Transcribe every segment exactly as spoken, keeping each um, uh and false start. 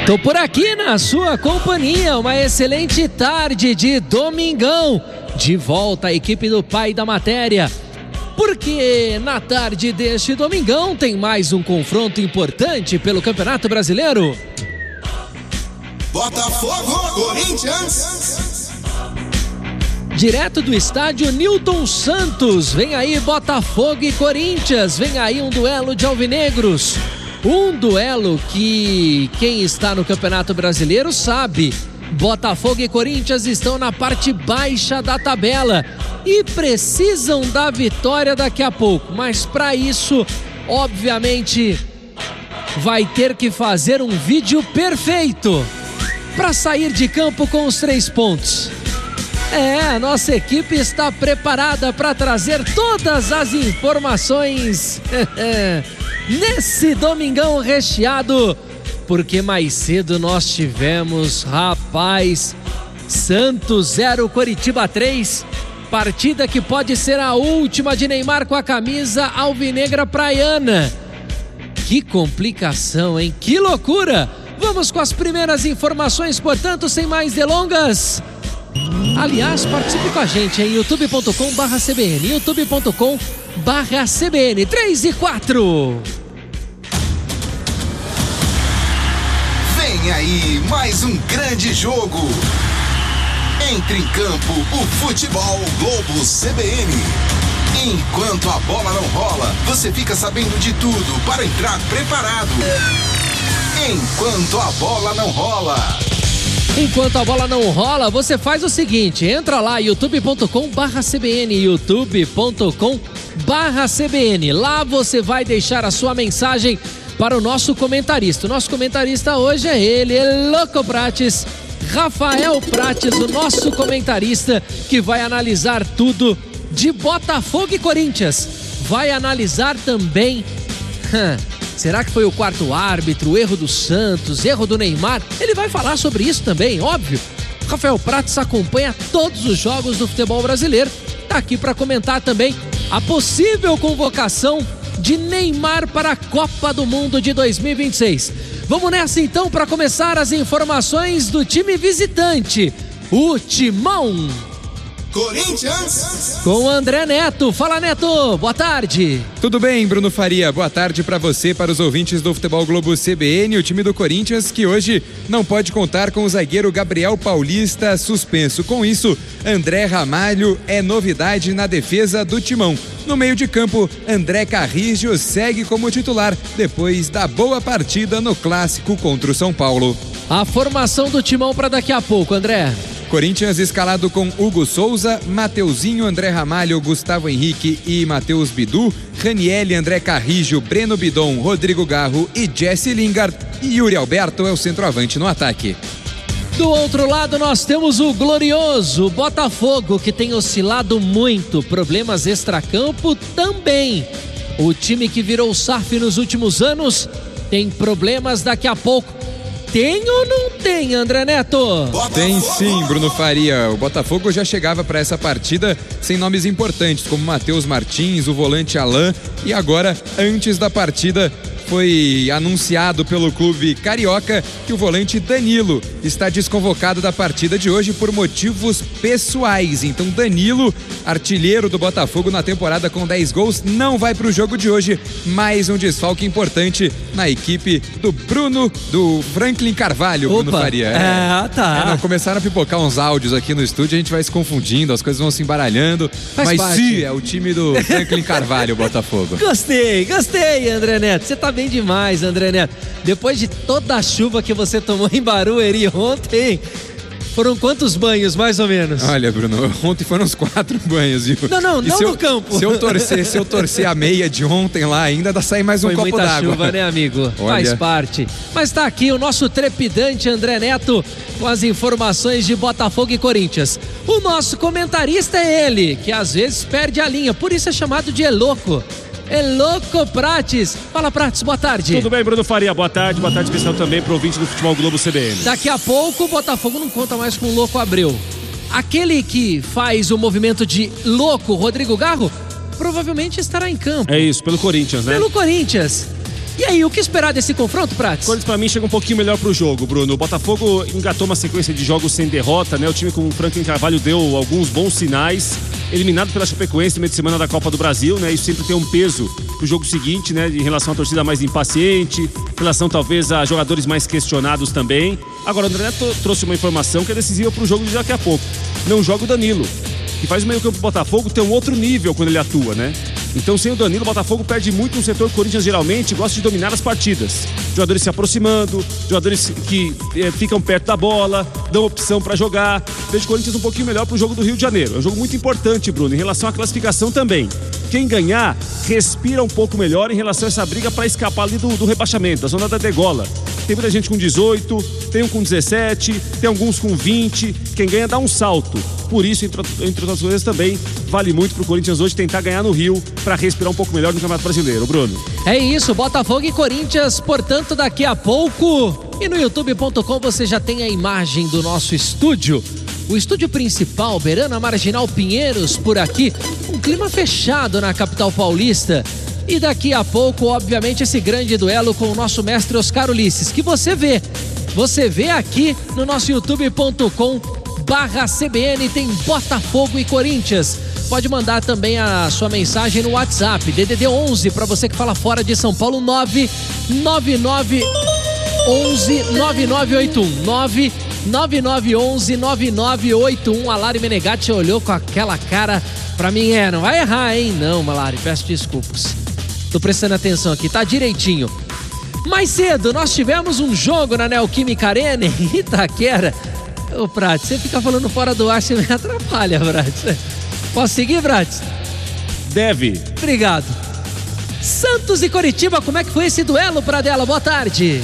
Tô por aqui na sua companhia, uma excelente tarde de domingão. De volta a equipe do Pai da Matéria. Porque na tarde deste domingão tem mais um confronto importante pelo Campeonato Brasileiro. Botafogo, Corinthians. Direto do estádio Newton Santos, vem aí Botafogo e Corinthians, vem aí um duelo de alvinegros. Um duelo que quem está no Campeonato Brasileiro sabe. Botafogo e Corinthians estão na parte baixa da tabela e precisam da vitória daqui a pouco. Mas para isso, obviamente, vai ter que fazer um vídeo perfeito para sair de campo com os três pontos. É, a nossa equipe está preparada para trazer todas as informações nesse domingão recheado, porque mais cedo nós tivemos, rapaz, Santos zero, Coritiba três, partida que pode ser a última de Neymar com a camisa alvinegra praiana. Que complicação, hein? Que loucura! Vamos com as primeiras informações, portanto, sem mais delongas. Aliás, participe com a gente em youtube ponto com barra C B N, youtube ponto com barra C B N, três e quatro. Vem aí mais um grande jogo. Entre em campo o Futebol Globo C B N. Enquanto a bola não rola, você fica sabendo de tudo para entrar preparado. Enquanto a bola não rola. Enquanto a bola não rola, você faz o seguinte, entra lá, youtube ponto com barra C B N, youtube ponto com barra C B N. Lá você vai deixar a sua mensagem para o nosso comentarista. O nosso comentarista hoje é ele, Eloco Prates, Rafael Prates, o nosso comentarista que vai analisar tudo de Botafogo e Corinthians. Vai analisar também... Será que foi o quarto árbitro, o erro do Santos, erro do Neymar? Ele vai falar sobre isso também, óbvio. Rafael Prates acompanha todos os jogos do futebol brasileiro. Está aqui para comentar também a possível convocação de Neymar para a Copa do Mundo de dois mil e vinte e seis. Vamos nessa então para começar as informações do time visitante, o Timão. Corinthians com André Neto. Fala, Neto, boa tarde. Tudo bem, Bruno Faria? Boa tarde para você, para os ouvintes do Futebol Globo C B N. O time do Corinthians que hoje não pode contar com o zagueiro Gabriel Paulista suspenso. Com isso, André Ramalho é novidade na defesa do Timão. No meio de campo, André Carrijo segue como titular depois da boa partida no clássico contra o São Paulo. A formação do Timão para daqui a pouco, André. Corinthians escalado com Hugo Souza, Mateuzinho, André Ramalho, Gustavo Henrique e Matheus Bidu, Raniel, André Carrijo, Breno Bidon, Rodrigo Garro e Jesse Lingard, e Yuri Alberto é o centroavante no ataque. Do outro lado nós temos o glorioso Botafogo, que tem oscilado muito, problemas extracampo também. O time que virou S A F nos últimos anos tem problemas daqui a pouco. Tem ou não tem, André Neto? Tem sim, Bruno Faria. O Botafogo já chegava para essa partida sem nomes importantes, como Matheus Martins, o volante Alain, e agora, antes da partida, foi anunciado pelo clube carioca que o volante Danilo está desconvocado da partida de hoje por motivos pessoais. Então Danilo, artilheiro do Botafogo na temporada com dez gols, não vai para o jogo de hoje. Mais um desfalque importante na equipe do Bruno, do Franklin Carvalho. Opa, Bruno Faria. É, é tá. É, não, começaram a pipocar uns áudios aqui no estúdio, a gente vai se confundindo, as coisas vão se embaralhando. Faz mas parte. sim, é o time do Franklin Carvalho, o Botafogo. Gostei, gostei, André Neto. Você tá bem demais, André Neto. Depois de toda a chuva que você tomou em Barueri ontem, foram quantos banhos, mais ou menos? Olha, Bruno, ontem foram uns quatro banhos, viu? Não, não, E não se no eu, campo. Se eu, torcer, se eu torcer a meia de ontem lá ainda, dá sair mais um Foi copo muita d'água. chuva, né, amigo? Olha. Faz parte. Mas tá aqui o nosso trepidante André Neto com as informações de Botafogo e Corinthians. O nosso comentarista é ele, que às vezes perde a linha, por isso é chamado de Eloco. Eloco Prates. Fala, Prates, boa tarde. Tudo bem, Bruno Faria? Boa tarde. Boa tarde especial também para o ouvinte do Futebol Globo C B N. Daqui a pouco o Botafogo não conta mais com o Louco Abreu. Aquele que faz o movimento de louco, Rodrigo Garro, provavelmente estará em campo. É isso, pelo Corinthians, né? Pelo Corinthians. E aí, o que esperar desse confronto, Prats? O Corinthians, pra mim, chega um pouquinho melhor pro jogo, Bruno. O Botafogo engatou uma sequência de jogos sem derrota, né? O time com o Franklin Carvalho deu alguns bons sinais. Eliminado pela Chapecoense no meio de semana da Copa do Brasil, né? Isso sempre tem um peso pro jogo seguinte, né? Em relação à torcida mais impaciente, em relação talvez a jogadores mais questionados também. Agora, o André Neto trouxe uma informação que é decisiva pro jogo de daqui a pouco. Não joga o Danilo, que faz o meio-campo do Botafogo ter um outro nível quando ele atua, né? Então, sem o Danilo, o Botafogo perde muito no setor. O Corinthians geralmente gosta de dominar as partidas. Jogadores se aproximando, jogadores que eh, ficam perto da bola, dão opção para jogar. Vejo o Corinthians um pouquinho melhor para o jogo do Rio de Janeiro. É um jogo muito importante, Bruno, em relação à classificação também. Quem ganhar, respira um pouco melhor em relação a essa briga para escapar ali do, do rebaixamento, da zona da degola. Tem muita gente com dezoito, tem um com dezessete, tem alguns com vinte. Quem ganha dá um salto. Por isso, entre, entre outras coisas, também vale muito para o Corinthians hoje tentar ganhar no Rio para respirar um pouco melhor no Campeonato Brasileiro, Bruno. É isso, Botafogo e Corinthians, portanto, daqui a pouco. E no youtube ponto com você já tem a imagem do nosso estúdio. O estúdio principal, beirando a Marginal Pinheiros, por aqui. Um clima fechado na capital paulista. E daqui a pouco, obviamente, esse grande duelo com o nosso mestre Oscar Ulisses, que você vê. Você vê aqui no nosso youtube ponto com barra C B N, tem Botafogo e Corinthians. Pode mandar também a sua mensagem no WhatsApp, D D D onze, para você que fala fora de São Paulo, nove nove nove onze nove nove oito um, nove nove nove onze nove nove oito um. A Lari Menegatti olhou com aquela cara pra mim, é, não vai errar, hein? Não, Lari, peço desculpas. Tô prestando atenção aqui, tá direitinho. Mais cedo, nós tivemos um jogo na Neoquímica Arena em Itaquera. Ô, Prats, você fica falando fora do ar, você me atrapalha, Prats. Posso seguir, Prats? Deve. Obrigado. Santos e Coritiba, como é que foi esse duelo, Pradella? Boa tarde.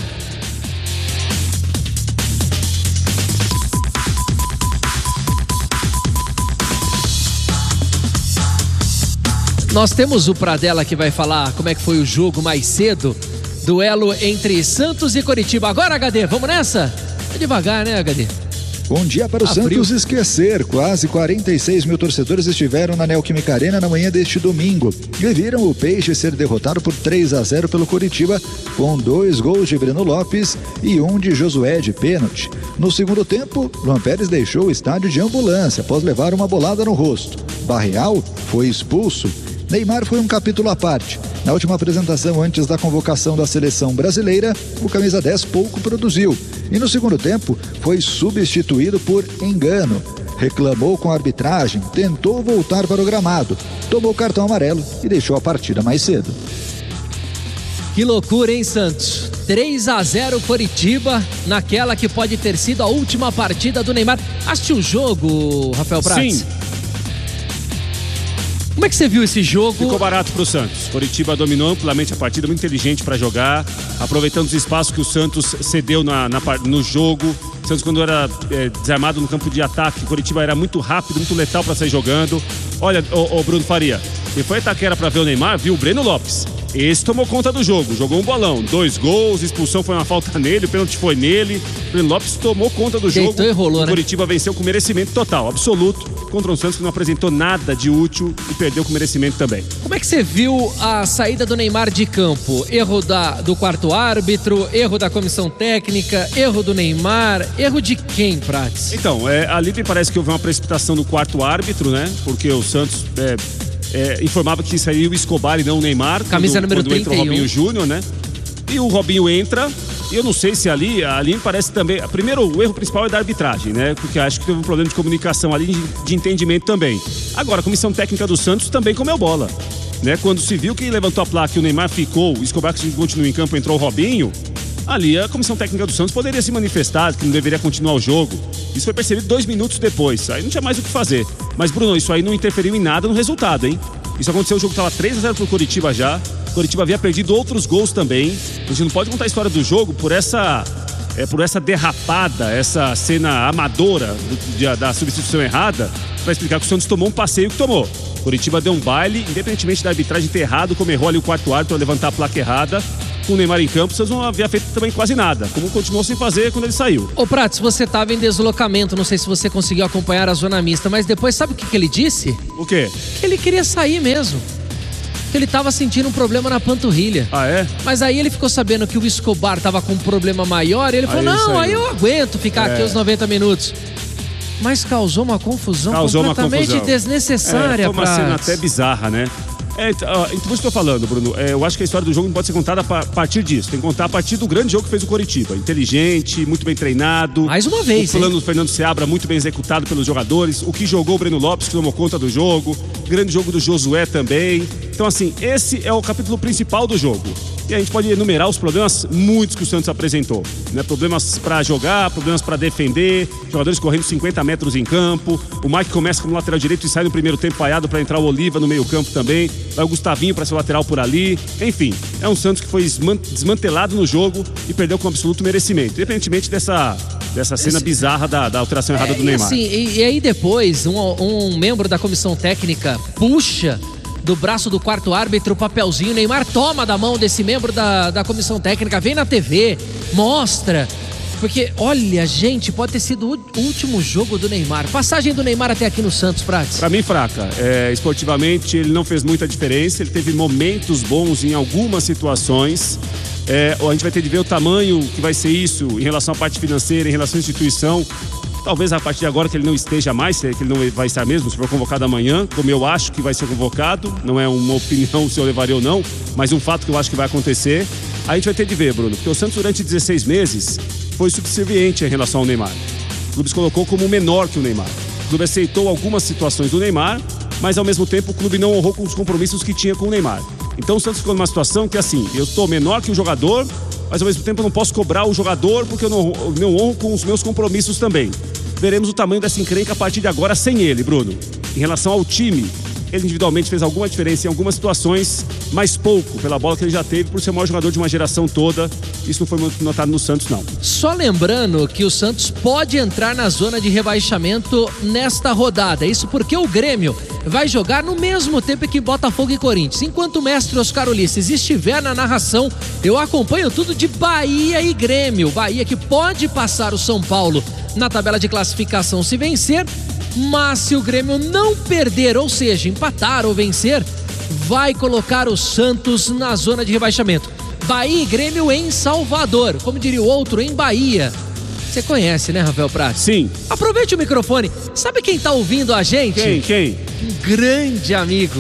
Nós temos o Pradella que vai falar como é que foi o jogo mais cedo. Duelo entre Santos e Coritiba. Agora, H D, vamos nessa? É devagar, né, H D? Bom dia para o Abril. Santos esquecer. Quase quarenta e seis mil torcedores estiveram na Neoquímica Arena na manhã deste domingo e viram o Peixe ser derrotado por três a zero pelo Coritiba, com dois gols de Breno Lopes e um de Josué de pênalti. No segundo tempo, Luan Pérez deixou o estádio de ambulância após levar uma bolada no rosto. Barreal foi expulso. Neymar foi um capítulo à parte. Na última apresentação antes da convocação da seleção brasileira, o camisa dez pouco produziu. E no segundo tempo, foi substituído por engano. Reclamou com a arbitragem, tentou voltar para o gramado, tomou cartão amarelo e deixou a partida mais cedo. Que loucura, hein, Santos? três a zero Coritiba, naquela que pode ter sido a última partida do Neymar. Assistiu o jogo, Rafael Prats? Sim. Como é que você viu esse jogo? Ficou barato pro Santos. Coritiba dominou amplamente a partida, muito inteligente para jogar, aproveitando os espaços que o Santos cedeu na, na, no jogo. O Santos, quando era é, desarmado no campo de ataque, o Coritiba era muito rápido, muito letal para sair jogando. Olha, o, o Bruno Faria, quem foi a Itaquera para ver o Neymar, viu o Breno Lopes. Esse tomou conta do jogo, jogou um bolão, dois gols, expulsão foi uma falta nele, o pênalti foi nele. O Breno Lopes tomou conta do jogo. Deitou e rolou, o né? Coritiba venceu com merecimento total, absoluto, contra um Santos que não apresentou nada de útil e perdeu com merecimento também. Como é que você viu a saída do Neymar de campo? Erro da, do quarto árbitro, erro da comissão técnica, erro do Neymar, erro de quem, Prats? Então, é, ali me parece que houve uma precipitação do quarto árbitro, né? Porque o Santos é, é, informava que saiu o Escobar e não o Neymar. Camisa quando, número quando trinta e um. entra o Robinho Júnior, né? E o Robinho entra, e eu não sei se ali, ali me parece também... Primeiro, o erro principal é da arbitragem, né? Porque acho que teve um problema de comunicação ali, de, de entendimento também. Agora, a comissão técnica do Santos também comeu bola, né? Quando se viu que levantou a placa e o Neymar ficou, o Escobar que continua em campo, entrou o Robinho, ali a comissão técnica do Santos poderia se manifestar, que não deveria continuar o jogo. Isso foi percebido dois minutos depois, aí não tinha mais o que fazer. Mas, Bruno, isso aí não interferiu em nada no resultado, hein? Isso aconteceu, o jogo estava três a zero pro Coritiba já. O Coritiba havia perdido outros gols também. A gente não pode contar a história do jogo por essa, é, por essa derrapada, essa cena amadora do, de, da substituição errada, para explicar que o Santos tomou um passeio que tomou. O Coritiba deu um baile, independentemente da arbitragem ter errado, como errou ali o quarto árbitro ao levantar a placa errada. Com o Neymar em campo, o Santos não havia feito também quase nada, como continuou sem fazer quando ele saiu. Ô Prats, você estava em deslocamento, não sei se você conseguiu acompanhar a zona mista, mas depois sabe o que, que ele disse? O quê? Que ele queria sair mesmo. que ele tava sentindo um problema na panturrilha. Ah, é? Mas aí ele ficou sabendo que o Escobar tava com um problema maior e ele falou, Aí não, saiu. aí eu aguento ficar É. aqui os noventa minutos. Mas causou uma confusão Causou uma completamente confusão. desnecessária. É, foi uma Prats. cena até bizarra, né? É, então, então, eu estou falando, Bruno, é, eu acho que a história do jogo não pode ser contada a partir disso. Tem que contar a partir do grande jogo que fez o Coritiba. Inteligente, muito bem treinado. Mais uma vez, O plano hein? do Fernando Seabra muito bem executado pelos jogadores. O que jogou o Breno Lopes, que tomou conta do jogo. Grande jogo do Josué também. Então, assim, esse é o capítulo principal do jogo. E a gente pode enumerar os problemas muitos que o Santos apresentou, né? Problemas para jogar, problemas para defender, jogadores correndo cinquenta metros em campo. O Mike começa como lateral direito e sai no primeiro tempo vaiado para entrar o Oliva no meio campo também. Vai o Gustavinho para ser lateral por ali. Enfim, é um Santos que foi desmantelado no jogo e perdeu com absoluto merecimento, independentemente dessa, dessa cena Esse... bizarra da, da alteração errada É, do e Neymar. Assim, e, e aí depois, um, um membro da comissão técnica puxa do braço do quarto árbitro o papelzinho. Neymar toma da mão desse membro da, da comissão técnica, vem na T V, mostra. Porque, olha, gente, pode ter sido o último jogo do Neymar. Passagem do Neymar até aqui no Santos, Prats. Pra mim, fraca. É, esportivamente, ele não fez muita diferença. Ele teve momentos bons em algumas situações. É, a gente vai ter de ver o tamanho que vai ser isso em relação à parte financeira, em relação à instituição. Talvez a partir de agora que ele não esteja mais, que ele não vai estar mesmo, se for convocado amanhã, como eu acho que vai ser convocado. Não é uma opinião se eu levaria ou não, mas um fato que eu acho que vai acontecer. A gente vai ter de ver, Bruno, porque o Santos durante dezesseis meses foi subserviente em relação ao Neymar. O clube se colocou como menor que o Neymar. O clube aceitou algumas situações do Neymar, mas ao mesmo tempo o clube não honrou com os compromissos que tinha com o Neymar. Então o Santos ficou numa situação que assim, eu estou menor que o jogador, mas ao mesmo tempo eu não posso cobrar o jogador porque eu não, eu não honro com os meus compromissos também. Veremos o tamanho dessa encrenca a partir de agora sem ele, Bruno. Em relação ao time, ele individualmente fez alguma diferença em algumas situações, mas pouco pela bola que ele já teve por ser o maior jogador de uma geração toda. Isso não foi muito notado no Santos, não. Só lembrando que o Santos pode entrar na zona de rebaixamento nesta rodada. Isso porque o Grêmio vai jogar no mesmo tempo que Botafogo e Corinthians. Enquanto o mestre Oscar Ulisses estiver na narração, eu acompanho tudo de Bahia e Grêmio. Bahia que pode passar o São Paulo na tabela de classificação se vencer, mas se o Grêmio não perder, ou seja, empatar ou vencer, vai colocar o Santos na zona de rebaixamento. Bahia e Grêmio em Salvador, como diria o outro, em Bahia. Você conhece, né, Rafael Prats? Sim. Aproveite o microfone. Sabe quem tá ouvindo a gente? Quem? Quem? Um grande amigo,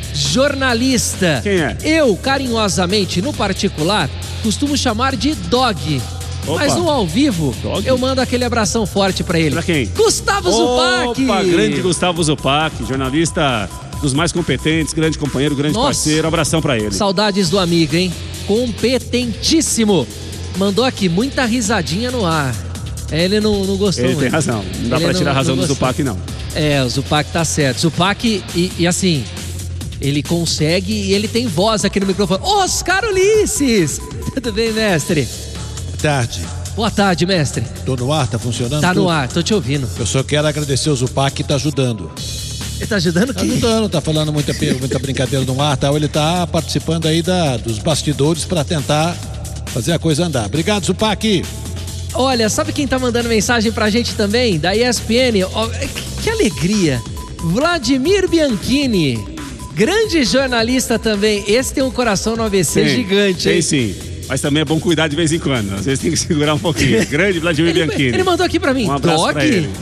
jornalista. Quem é? Eu, carinhosamente, no particular, costumo chamar de Dog. Opa. Mas no ao vivo, Dog? eu mando aquele abração forte pra ele. Pra quem? Gustavo Zupac! Opa, grande Gustavo Zupac, jornalista dos mais competentes, grande companheiro, grande Nossa. parceiro. Abração pra ele. Saudades do amigo, hein? Competentíssimo. Mandou aqui muita risadinha no ar. Ele não, não gostou Ele muito. tem razão. Não dá Ele pra tirar a razão não do gostou. Zupac, não. É, o Zupac tá certo. Zupac, e, e assim, ele consegue e ele tem voz aqui no microfone. Oscar Ulisses! Tudo bem, mestre? Tarde. Boa tarde, mestre. Tô no ar, tá funcionando? Tá no tudo? ar, tô te ouvindo. Eu só quero agradecer o Zupac que tá ajudando. Ele tá ajudando Tá quem? ajudando, tá falando muita, muita brincadeira no ar, tal. Ele tá participando aí da, dos bastidores pra tentar fazer a coisa andar. Obrigado, Zupac. Olha, sabe quem tá mandando mensagem pra gente também? Da E S P N. Ó, que alegria. Vladimir Bianchini. Grande jornalista também. Esse tem um coração no A V C Tem, gigante, Tem hein? sim. Mas também é bom cuidar de vez em quando. Às vezes tem que segurar um pouquinho. Grande Vladimir Ele, Bianchini. ele mandou aqui pra mim. Um abraço Doc? pra ele.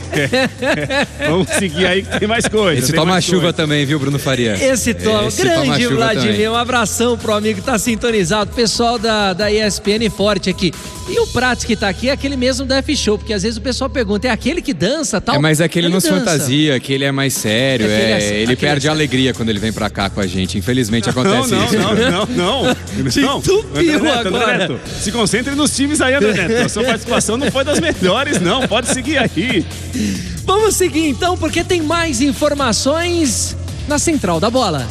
Vamos seguir aí que tem mais coisa. Esse tem toma mais chuva coisa. também, viu, Bruno Faria? Esse toma, Esse toma grande chuva Vladimir, também. um abração pro amigo que tá sintonizado, pessoal da, da E S P N forte aqui. E o Prats que tá aqui é aquele mesmo da F-Show, porque às vezes o pessoal pergunta, é aquele que dança tal? É, mas é que ele Ele nos dança. fantasia, que ele é mais sério, É que ele é, é- ele aquele perde é a alegria quando ele vem pra cá com a gente. Infelizmente acontece não, isso. não, não, não, não, não. entupiu André Neto, André agora. Neto, se concentre nos times aí, André Neto. A sua participação não foi das melhores, não. Pode seguir aí. Vamos seguir então, porque tem mais informações na Central da Bola.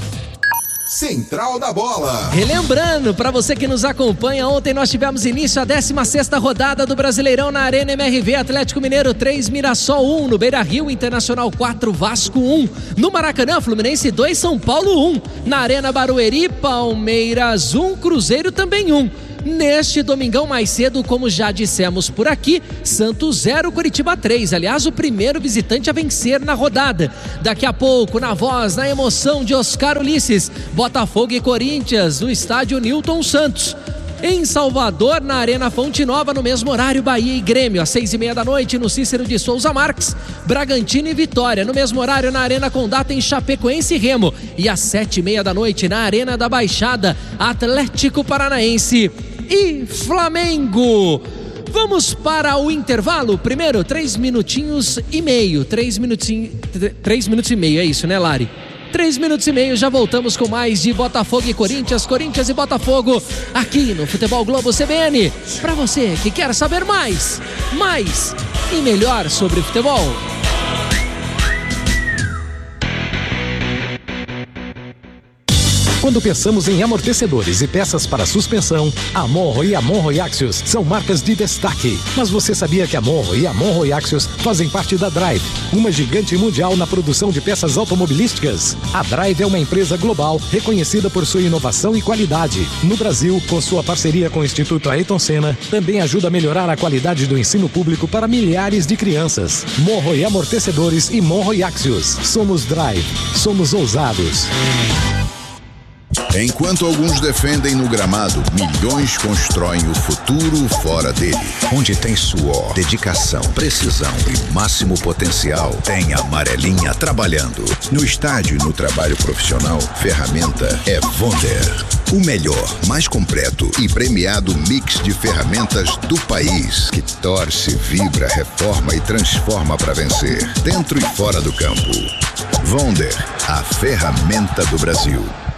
Central da Bola. Relembrando, para você que nos acompanha, ontem nós tivemos início a décima sexta rodada do Brasileirão na Arena M R V. Atlético Mineiro três, Mirassol um, no Beira-Rio, Internacional quatro, Vasco um, no Maracanã, Fluminense dois, São Paulo um, na Arena Barueri, Palmeiras um, Cruzeiro também um. Neste domingão mais cedo, como já dissemos por aqui, Santos zero, Curitiba três. Aliás, o primeiro visitante a vencer na rodada. Daqui a pouco, na voz, na emoção de Oscar Ulisses, Botafogo e Corinthians no estádio Newton Santos. Em Salvador, na Arena Fonte Nova, no mesmo horário, Bahia e Grêmio, às seis e meia da noite, no Cícero de Souza Marques, Bragantino e Vitória, no mesmo horário, na Arena Condá, em Chapecoense e Remo, e às sete e meia da noite, na Arena da Baixada, Atlético Paranaense e Flamengo. Vamos para o intervalo, primeiro, três minutinhos e meio, três minutinhos, três minutos e meio, é isso, né, Lari? Três minutos e meio, já voltamos com mais de Botafogo e Corinthians, Corinthians e Botafogo, aqui no Futebol Globo C B N. Para você que quer saber mais, mais e melhor sobre futebol. Quando pensamos em amortecedores e peças para suspensão, a Monro e a Monro Axios são marcas de destaque. Mas você sabia que a Monro e a Monro Axios fazem parte da Drive, uma gigante mundial na produção de peças automobilísticas? A Drive é uma empresa global reconhecida por sua inovação e qualidade. No Brasil, com sua parceria com o Instituto Ayrton Senna, também ajuda a melhorar a qualidade do ensino público para milhares de crianças. Monro e amortecedores e Monro e Axios. Somos Drive. Somos ousados. Enquanto alguns defendem no gramado, milhões constroem o futuro fora dele. Onde tem suor, dedicação, precisão e máximo potencial, tem a amarelinha trabalhando. No estádio e no trabalho profissional, ferramenta é Wonder. O melhor, mais completo e premiado mix de ferramentas do país, que torce, vibra, reforma e transforma para vencer, dentro e fora do campo. Wonder, a ferramenta do Brasil.